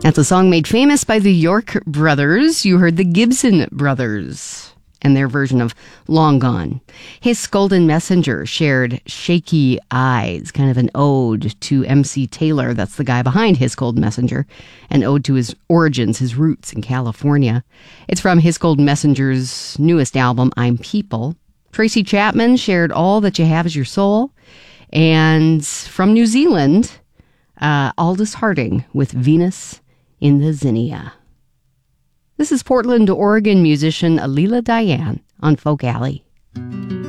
That's a song made famous by the York Brothers. You heard the Gibson Brothers and their version of Long Gone. His Golden Messenger shared Shaky Eyes, kind of an ode to MC Taylor. That's the guy behind His Golden Messenger, an ode to his origins, his roots in California. It's from His Golden Messenger's newest album, I'm People. Tracy Chapman shared All That You Have Is Your Soul. And from New Zealand, Aldous Harding with Venus in the Zinnia. This is Portland, Oregon musician Alila Diane on Folk Alley.